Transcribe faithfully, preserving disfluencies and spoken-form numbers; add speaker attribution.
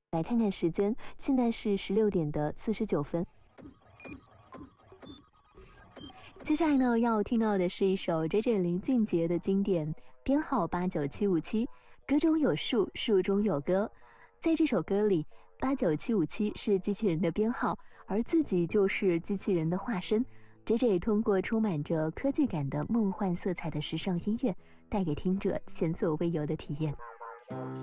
Speaker 1: 来看看时间，现在是十六点的四十九分。接下来呢，要听到的是一首 J J 林俊杰的经典，编号八九七五七，歌中有树，树中有歌。在这首歌里，八九七五七是机器人的编号，而自己就是机器人的化身。J J 通过充满着科技感的梦幻色彩的时尚音乐，带给听者前所未有的体验。